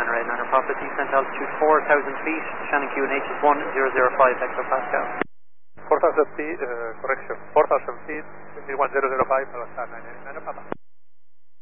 Niner 8 Niner Papa, descent altitude 4,000 feet, Shannon QNH is 1005 hectopascal. 4,000 feet, correction, 4,000 feet, 11005, Alaska 9 Niner Papa.